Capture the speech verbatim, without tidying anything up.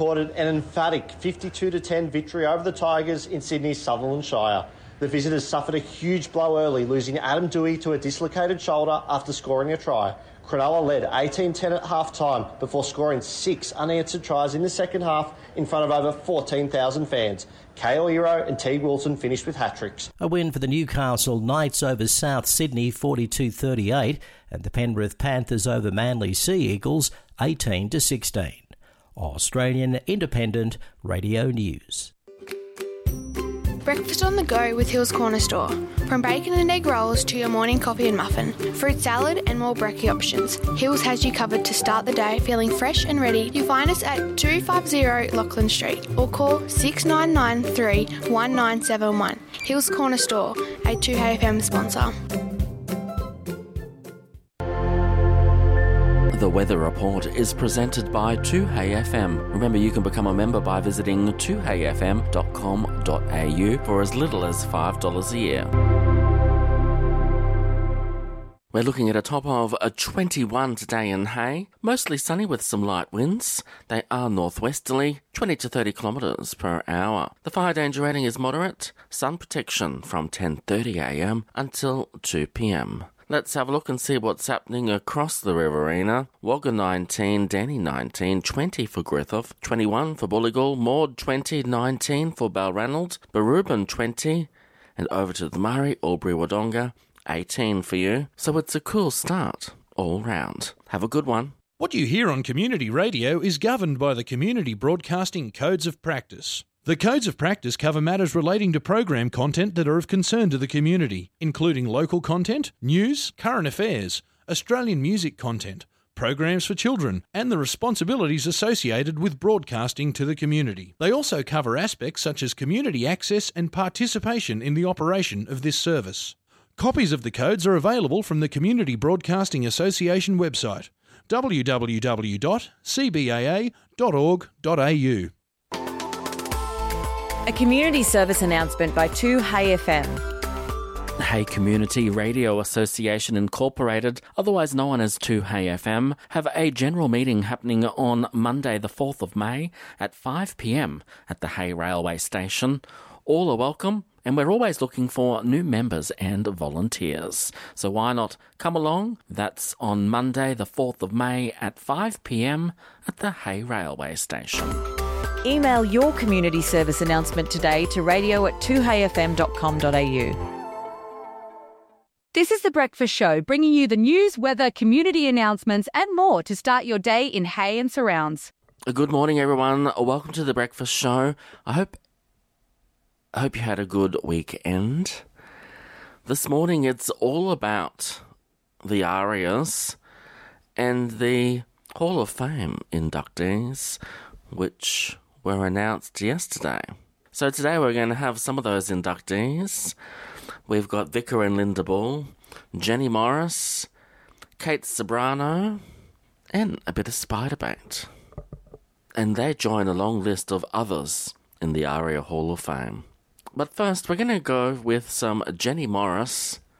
Recorded an emphatic fifty-two to ten victory over the Tigers in Sydney's Sutherland Shire. The visitors suffered a huge blow early, losing Adam Dewey to a dislocated shoulder after scoring a try. Cronulla led eighteen ten at half-time before scoring six unanswered tries in the second half in front of over fourteen thousand fans. Kale Iro and Teague Wilson finished with hat-tricks. A win for the Newcastle Knights over South Sydney forty-two thirty-eight and the Penrith Panthers over Manly Sea Eagles eighteen to sixteen. Australian Independent Radio News. Breakfast on the go with Hills Corner Store. From bacon and egg rolls to your morning coffee and muffin, fruit salad and more brekkie options, Hills has you covered to start the day feeling fresh and ready. You find us at two fifty Lachlan Street or call six nine nine three one nine seven one. Hills Corner Store, a two H F M sponsor. The Weather Report is presented by two H F M. Remember, you can become a member by visiting two h f m dot com dot a u for as little as five dollars a year. We're looking at a top of a twenty-one today in Hay. Mostly sunny with some light winds. They are northwesterly, twenty to thirty kilometres per hour. The fire danger rating is moderate. Sun protection from ten thirty a m until two p m. Let's have a look and see what's happening across the Riverina. Wagga nineteen, Danny nineteen, twenty for Griffith, twenty-one for Bulligal, Maud twenty, nineteen for Balranald, Barubin twenty, and over to the Murray, Albury Wodonga, eighteen for you. So it's a cool start all round. Have a good one. What you hear on community radio is governed by the Community Broadcasting Codes of Practice. The Codes of Practice cover matters relating to program content that are of concern to the community, including local content, news, current affairs, Australian music content, programs for children, and the responsibilities associated with broadcasting to the community. They also cover aspects such as community access and participation in the operation of this service. Copies of the codes are available from the Community Broadcasting Association website, w w w dot c b a a dot org dot a u. A community service announcement by two Hay F M. Hay Community Radio Association Incorporated, otherwise known as two Hay F M, have a general meeting happening on Monday the fourth of May at five p m at the Hay Railway Station. All are welcome, and we're always looking for new members and volunteers. So why not come along? That's on Monday the fourth of May at five p m at the Hay Railway Station. Email your community service announcement today to radio at two h f m dot com dot a u. This is The Breakfast Show, bringing you the news, weather, community announcements and more to start your day in Hay and surrounds. Good morning, everyone. Welcome to The Breakfast Show. I hope, I hope you had a good weekend. This morning it's all about the Arias and the Hall of Fame inductees, which were announced yesterday. So today we're going to have some of those inductees. We've got Vicar and Linda Ball, Jenny Morris, Kate Sobrano, and a bit of Spiderbait. And they join a long list of others in the ARIA Hall of Fame. But first, we're going to go with some Jenny Morris